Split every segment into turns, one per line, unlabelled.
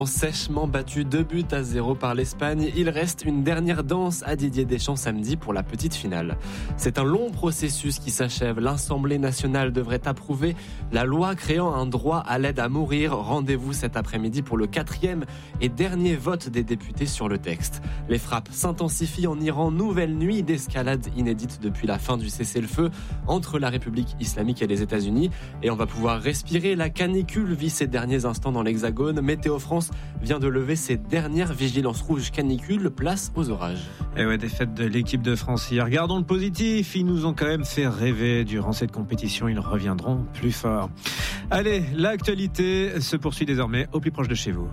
Sèchement battu 2-0 par l'Espagne, il reste une dernière danse à Didier Deschamps samedi pour la petite finale. C'est un long processus qui s'achève. L'Assemblée nationale devrait approuver la loi créant un droit à l'aide à mourir. Rendez-vous cet après-midi pour le 4e et dernier vote des députés sur le texte. Les frappes s'intensifient en Iran. Nouvelle nuit d'escalade inédite depuis la fin du cessez-le-feu entre la République islamique et les États-Unis. Et on va pouvoir respirer. La canicule vit ses derniers instants dans l'Hexagone. Météo France vient de lever ses dernières vigilances rouges canicule, place aux orages.
Et ouais, défaite de l'équipe de France hier. Regardons le positif, ils nous ont quand même fait rêver durant cette compétition, ils reviendront plus fort. Allez, l'actualité se poursuit désormais au plus proche de chez vous.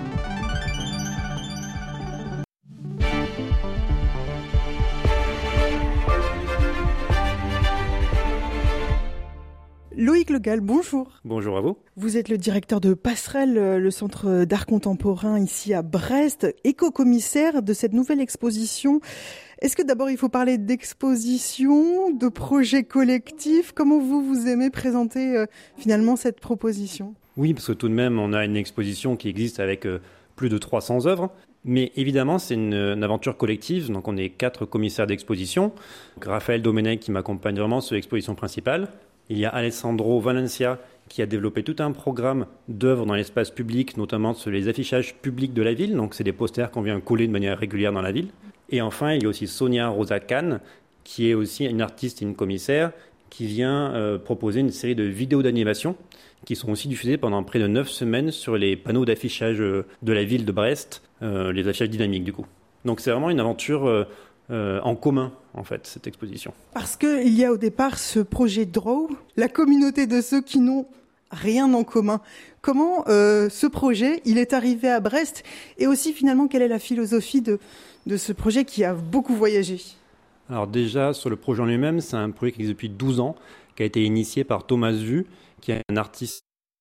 Loïc Legal, bonjour.
Bonjour à vous.
Vous êtes le directeur de Passerelle, le centre d'art contemporain ici à Brest, éco-commissaire de cette nouvelle exposition. Est-ce que d'abord il faut parler d'exposition, de projet collectif ? Comment vous aimez présenter finalement cette proposition ?
Oui, parce que tout de même on a une exposition qui existe avec plus de 300 œuvres. Mais évidemment, c'est une aventure collective. Donc, on est 4 commissaires d'exposition. Donc, Raphaël Domenech qui m'accompagne vraiment sur l'exposition principale. Il y a Alessandro Valencia qui a développé tout un programme d'œuvres dans l'espace public, notamment sur les affichages publics de la ville. Donc, c'est des posters qu'on vient coller de manière régulière dans la ville. Et enfin, il y a aussi Sonia Rosa Khan, qui est aussi une artiste et une commissaire, qui vient proposer une série de vidéos d'animation qui sont aussi diffusées pendant près de 9 semaines sur les panneaux d'affichage de la ville de Brest, les affichages dynamiques du coup. Donc c'est vraiment une aventure en commun, en fait, cette exposition.
Parce qu'il y a au départ ce projet Draw, la communauté de ceux qui n'ont rien en commun. Comment ce projet, il est arrivé à Brest ? Et aussi, finalement, quelle est la philosophie de ce projet qui a beaucoup voyagé ?
Alors déjà, sur le projet en lui-même, c'est un projet qui existe depuis 12 ans, qui a été initié par Thomas Vu, qui est un artiste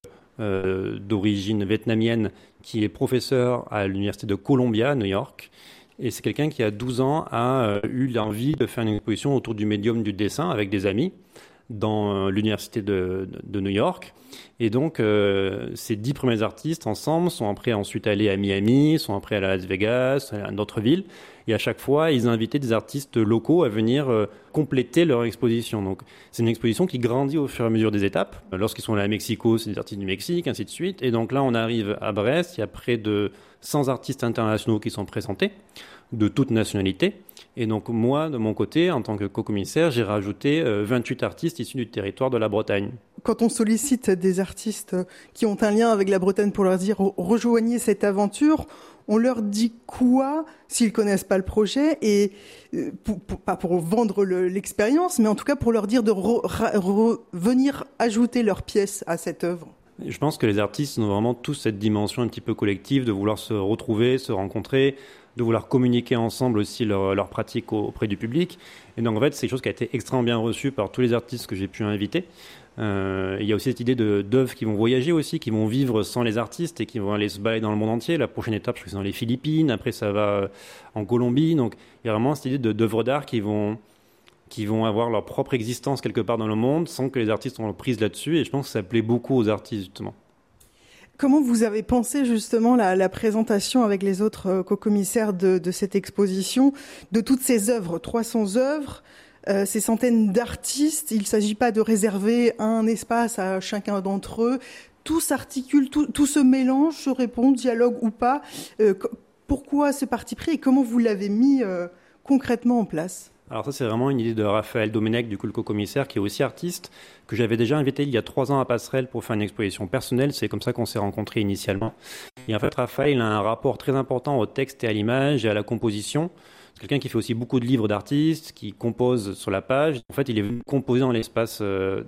d'origine vietnamienne, qui est professeur à l'université de Columbia, à New York. Et c'est quelqu'un qui, à 12 ans, a eu l'envie de faire une exposition autour du médium du dessin avec des amis dans l'université de New York. Et donc, ces 10 premiers artistes, ensemble, sont après ensuite allés à Miami, sont après à Las Vegas, à d'autres villes. Et à chaque fois, ils invitaient des artistes locaux à venir compléter leur exposition. Donc, c'est une exposition qui grandit au fur et à mesure des étapes. Lorsqu'ils sont allés à Mexico, c'est des artistes du Mexique, ainsi de suite. Et donc là, on arrive à Brest, il y a près de 100 artistes internationaux qui sont présentés, de toutes nationalités. Et donc moi, de mon côté, en tant que co-commissaire, j'ai rajouté 28 artistes issus du territoire de la Bretagne.
Quand on sollicite des artistes qui ont un lien avec la Bretagne pour leur dire « rejoignez cette aventure », on leur dit quoi s'ils connaissent pas le projet et pas pour vendre l'expérience, mais en tout cas pour leur dire de venir ajouter leur pièce à cette œuvre.
Je pense que les artistes ont vraiment tous cette dimension un petit peu collective de vouloir se retrouver, se rencontrer, de vouloir communiquer ensemble aussi leur pratique auprès du public. Et donc en fait, c'est quelque chose qui a été extrêmement bien reçu par tous les artistes que j'ai pu inviter. Il y a aussi cette idée d'œuvres qui vont voyager aussi, qui vont vivre sans les artistes et qui vont aller se balader dans le monde entier. La prochaine étape, je crois que c'est dans les Philippines, après ça va en Colombie. Donc il y a vraiment cette idée d'œuvres d'art qui vont avoir leur propre existence quelque part dans le monde sans que les artistes ont prise là-dessus. Et je pense que ça plaît beaucoup aux artistes, justement.
Comment vous avez pensé justement la présentation avec les autres co-commissaires de cette exposition, de toutes ces œuvres, 300 œuvres, ces centaines d'artistes? Il ne s'agit pas de réserver un espace à chacun d'entre eux. Tout s'articule, tout se mélange, se répond, dialogue ou pas. Pourquoi ce parti pris et comment vous l'avez mis concrètement en place ?
Alors ça, c'est vraiment une idée de Raphaël Domenech, du coup le co-commissaire, qui est aussi artiste, que j'avais déjà invité il y a 3 ans à Passerelle pour faire une exposition personnelle. C'est comme ça qu'on s'est rencontrés initialement. Et en fait, Raphaël il a un rapport très important au texte et à l'image et à la composition. C'est quelqu'un qui fait aussi beaucoup de livres d'artistes, qui compose sur la page. En fait, il est venu composer dans l'espace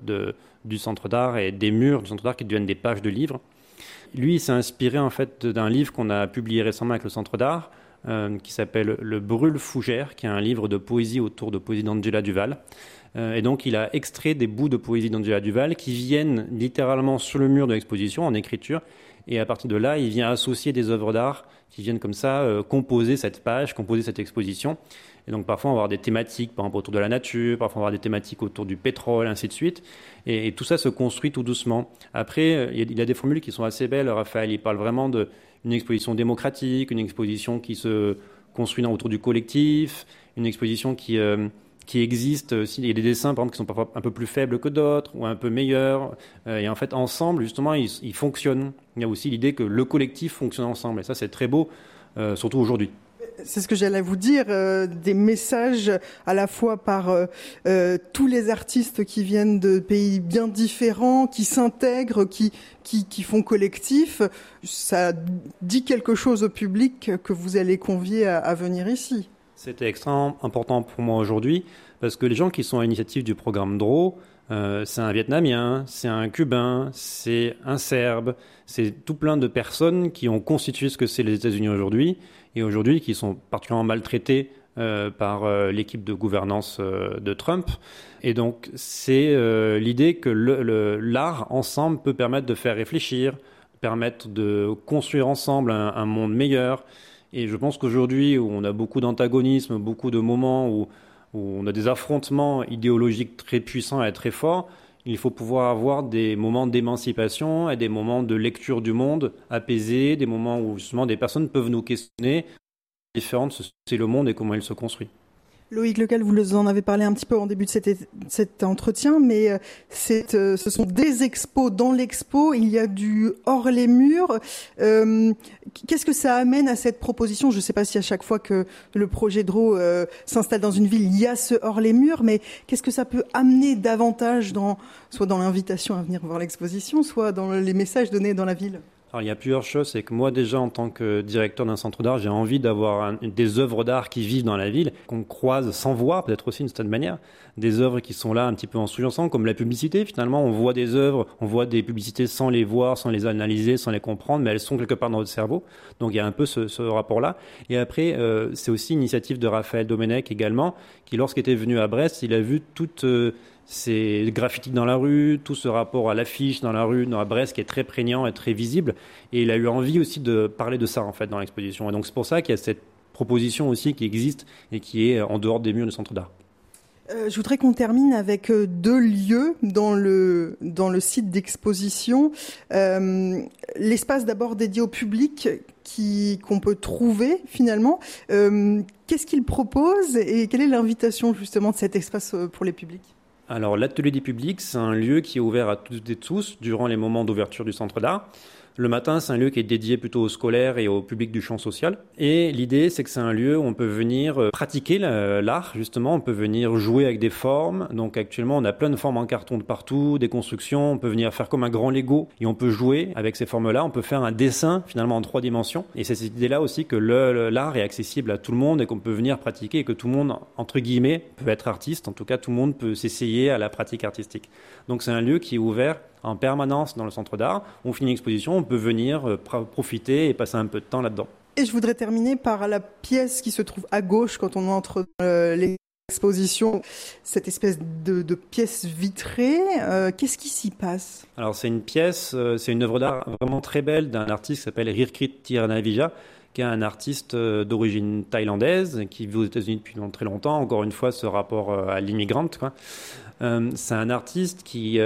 du centre d'art et des murs du centre d'art qui deviennent des pages de livres. Lui, il s'est inspiré en fait d'un livre qu'on a publié récemment avec le centre d'art, qui s'appelle Le Brûle Fougère, qui est un livre de poésie autour de poésie d'Angela Duval. Et donc, il a extrait des bouts de poésie d'Angela Duval qui viennent littéralement sur le mur de l'exposition en écriture. Et à partir de là, il vient associer des œuvres d'art qui viennent comme ça composer cette page, composer cette exposition. Et donc parfois on va avoir des thématiques, par exemple autour de la nature, parfois on va avoir des thématiques autour du pétrole, ainsi de suite. Et tout ça se construit tout doucement. Après, il a des formules qui sont assez belles, Raphaël. Il parle vraiment une exposition démocratique, une exposition qui se construit autour du collectif, une exposition qui existe. Il y a des dessins, par exemple, qui sont parfois un peu plus faibles que d'autres ou un peu meilleurs. Et en fait, ensemble, justement, ils fonctionnent. Il y a aussi l'idée que le collectif fonctionne ensemble. Et ça, c'est très beau, surtout aujourd'hui.
C'est ce que j'allais vous dire, des messages à la fois par tous les artistes qui viennent de pays bien différents, qui s'intègrent, qui font collectif. Ça dit quelque chose au public que vous allez convier à venir ici.
C'était extrêmement important pour moi aujourd'hui, parce que les gens qui sont à l'initiative du programme DRAW, c'est un Vietnamien, c'est un Cubain, c'est un Serbe, c'est tout plein de personnes qui ont constitué ce que c'est les États-Unis aujourd'hui, et aujourd'hui qui sont particulièrement maltraités par l'équipe de gouvernance de Trump. Et donc c'est l'idée que l'art ensemble peut permettre de faire réfléchir, permettre de construire ensemble un monde meilleur. Et je pense qu'aujourd'hui, où on a beaucoup d'antagonisme, beaucoup de moments où on a des affrontements idéologiques très puissants et très forts, il faut pouvoir avoir des moments d'émancipation et des moments de lecture du monde apaisés, des moments où justement des personnes peuvent nous questionner différentes, c'est le monde et comment il se construit.
Loïc Lecal, vous en avez parlé un petit peu en début de cet entretien, mais ce sont des expos. Dans l'expo, il y a du hors les murs. Qu'est-ce que ça amène à cette proposition ? Je ne sais pas si à chaque fois que le projet DRAW s'installe dans une ville, il y a ce hors les murs, mais qu'est-ce que ça peut amener davantage soit dans l'invitation à venir voir l'exposition, soit dans les messages donnés dans la ville ?
Alors, il y a plusieurs choses. C'est que moi, déjà, en tant que directeur d'un centre d'art, j'ai envie d'avoir des œuvres d'art qui vivent dans la ville, qu'on croise sans voir, peut-être aussi d'une certaine manière. Des œuvres qui sont là un petit peu en sous-jacent, comme la publicité. Finalement, on voit des œuvres, on voit des publicités sans les voir, sans les analyser, sans les comprendre, mais elles sont quelque part dans notre cerveau. Donc, il y a un peu ce rapport-là. Et après, c'est aussi une initiative de Raphaël Domenech également, qui, lorsqu'il était venu à Brest, il a vu toutes ces graffitis dans la rue, tout ce rapport à l'affiche dans la rue, dans la Brest, qui est très prégnant et très visible. Et il a eu envie aussi de parler de ça, en fait, dans l'exposition. Et donc, c'est pour ça qu'il y a cette proposition aussi qui existe et qui est en dehors des murs du centre d'art.
Je voudrais qu'on termine avec 2 lieux dans le site d'exposition. L'espace d'abord dédié au public qu'on peut trouver finalement. Qu'est-ce qu'il propose et quelle est l'invitation justement de cet espace pour les publics ?
Alors, l'atelier des publics, c'est un lieu qui est ouvert à toutes et tous durant les moments d'ouverture du centre d'art. Le matin, c'est un lieu qui est dédié plutôt aux scolaires et au public du champ social. Et l'idée, c'est que c'est un lieu où on peut venir pratiquer l'art, justement. On peut venir jouer avec des formes. Donc actuellement, on a plein de formes en carton de partout, des constructions. On peut venir faire comme un grand Lego et on peut jouer avec ces formes-là. On peut faire un dessin, finalement, en 3 dimensions. Et c'est cette idée-là aussi que l'art est accessible à tout le monde et qu'on peut venir pratiquer et que tout le monde, entre guillemets, peut être artiste. En tout cas, tout le monde peut s'essayer à la pratique artistique. Donc c'est un lieu qui est ouvert en permanence dans le centre d'art. On finit l'exposition, on peut venir profiter et passer un peu de temps là-dedans.
Et je voudrais terminer par la pièce qui se trouve à gauche quand on entre dans l'exposition, cette espèce de pièce vitrée. Qu'est-ce qui s'y passe ?
Alors c'est une pièce, c'est une œuvre d'art vraiment très belle d'un artiste qui s'appelle Rirkrit Tirnavija, qui est un artiste d'origine thaïlandaise, qui vit aux États-Unis depuis très longtemps. Encore une fois, ce rapport à l'immigrante, quoi. C'est un artiste qui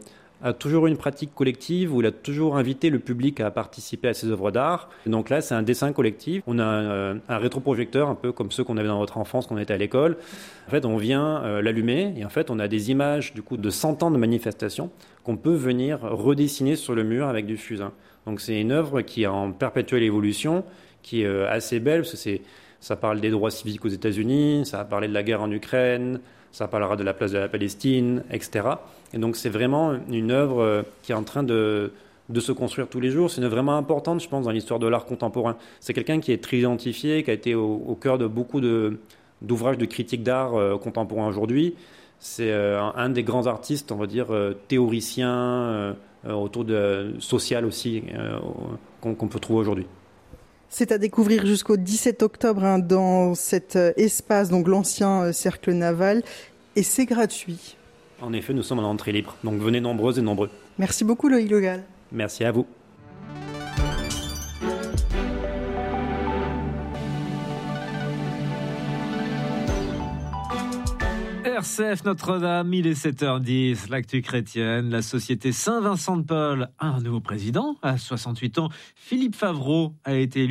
a toujours eu une pratique collective où il a toujours invité le public à participer à ses œuvres d'art. Donc là, c'est un dessin collectif. On a un rétroprojecteur, un peu comme ceux qu'on avait dans notre enfance quand on était à l'école. En fait, on vient l'allumer et en fait, on a des images du coup de 100 ans de manifestation qu'on peut venir redessiner sur le mur avec du fusain. Donc c'est une œuvre qui est en perpétuelle évolution, qui est assez belle parce que ça parle des droits civiques aux États-Unis, ça a parlé de la guerre en Ukraine, ça parlera de la place de la Palestine, etc. Et donc c'est vraiment une œuvre qui est en train de se construire tous les jours. C'est une œuvre vraiment importante, je pense, dans l'histoire de l'art contemporain. C'est quelqu'un qui est très identifié, qui a été au cœur de beaucoup d'ouvrages de critique d'art contemporain aujourd'hui. C'est un des grands artistes, on va dire, théoriciens, autour de social aussi, qu'on peut trouver aujourd'hui.
C'est à découvrir jusqu'au 17 octobre dans cet espace, donc l'ancien cercle naval, et c'est gratuit.
En effet, nous sommes en entrée libre, donc venez nombreuses et nombreux.
Merci beaucoup Loïc Legal.
Merci à vous.
RCF Notre-Dame, il est 7h10, l'actu chrétienne, la société Saint-Vincent de Paul a un nouveau président à 68 ans. Philippe Favreau a été élu